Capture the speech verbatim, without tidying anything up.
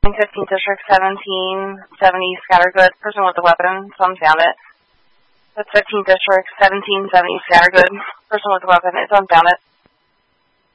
fifteenth District, seventeen seventy Scattergood. Person with a weapon. Someone found it. That's fifteenth District, seventeen seventy Scattergood. Person with a weapon. It's unfound it.